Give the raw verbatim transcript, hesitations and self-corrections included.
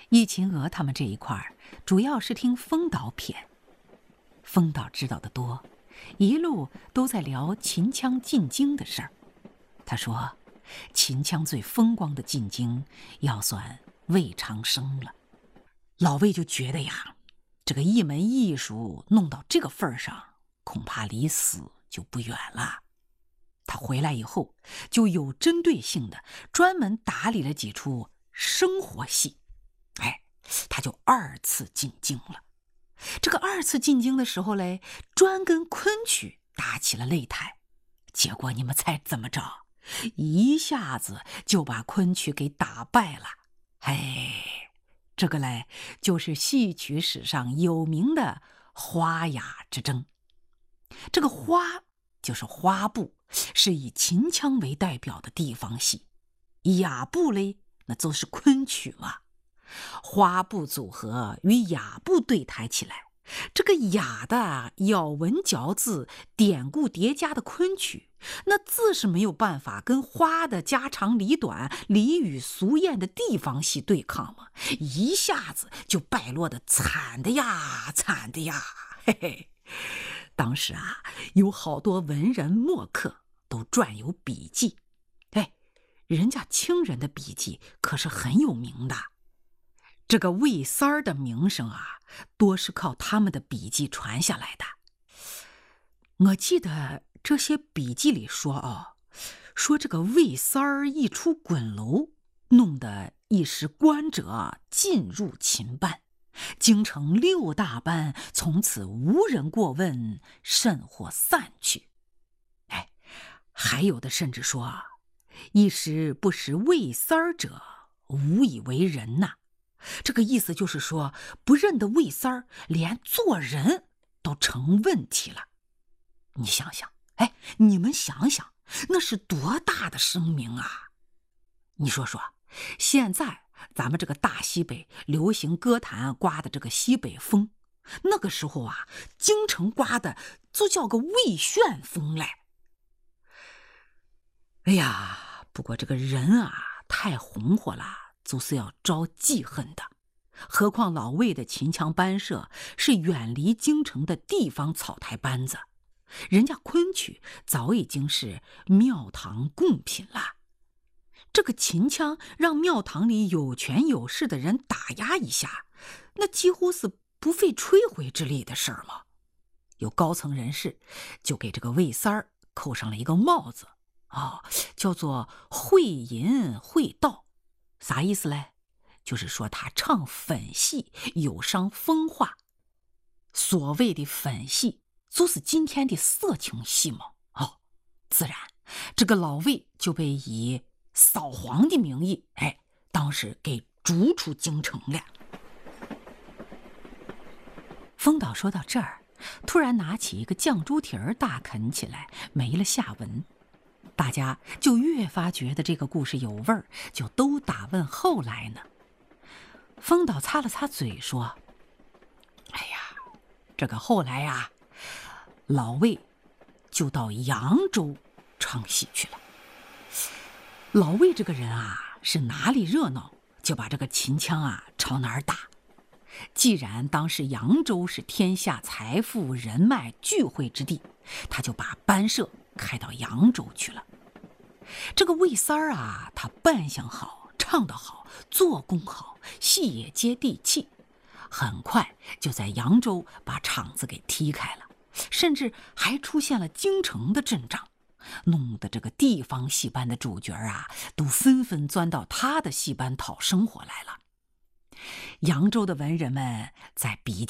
易秦娥他们这一块主要是听风导谝，风导知道的多，一路都在聊秦腔进京的事儿。他说秦腔最风光的进京要算魏长生了。老魏就觉得呀，这个一门艺术弄到这个份上，恐怕离死就不远了。他回来以后就有针对性的专门打理了几出生活戏，哎，他就二次进京了。这个二次进京的时候嘞，专跟昆曲打起了擂台，结果你们猜怎么着？一下子就把昆曲给打败了。哎，这个嘞就是戏曲史上有名的花雅之争。这个花就是花布，是以秦腔为代表的地方戏；雅布嘞，那就是昆曲嘛。花布组合与雅布对台起来，这个雅的咬文嚼字、典故叠加的昆曲，那自是没有办法跟花的家长里短、俚语俗谚的地方戏对抗嘛，一下子就败落的惨的呀，惨的呀，嘿嘿。当时啊，有好多文人墨客都撰有笔记，哎，人家清人的笔记可是很有名的。这个魏三儿的名声啊，多是靠他们的笔记传下来的。我记得这些笔记里说哦，说这个魏三儿一出滚楼，弄得一时观者尽入秦班，京城六大班从此无人过问，甚或散去。哎，还有的甚至说啊，一时不识魏三儿者，无以为人呐。这个意思就是说，不认得魏三儿，连做人都成问题了。你想想，哎，你们想想，那是多大的声名啊！你说说，现在咱们这个大西北流行歌坛刮的这个西北风，那个时候啊，京城刮的就叫个魏旋风嘞。哎呀，不过这个人啊，太红火了，就是要招记恨的。何况老魏的秦腔班社是远离京城的地方草台班子，人家昆曲早已经是庙堂贡品了。这个秦腔让庙堂里有权有势的人打压一下，那几乎是不费吹灰之力的事儿嘛。有高层人士就给这个魏三儿扣上了一个帽子，哦，叫做会吟会道。啥意思嘞？就是说他唱粉戏有伤风化。所谓的粉戏就是今天的色情戏嘛。哦，自然这个老魏就被以扫黄的名义，哎，当时给逐出京城了。风导说到这儿，突然拿起一个酱猪蹄儿大啃起来，没了下文。大家就越发觉得这个故事有味儿，就都打问后来呢。风导擦了擦嘴说，哎呀，这个后来呀，老魏就到扬州唱戏去了。老魏这个人啊，是哪里热闹就把这个秦腔啊朝哪儿打。既然当时扬州是天下财富人脉聚会之地，他就把班社开到扬州去了。这个魏三儿啊，他扮相好，唱得好，做工好，戏也接地气，很快就在扬州把场子给踢开了，甚至还出现了京城的阵仗，弄得这个地方戏班的主角啊，都纷纷钻到他的戏班讨生活来了。扬州的文人们在比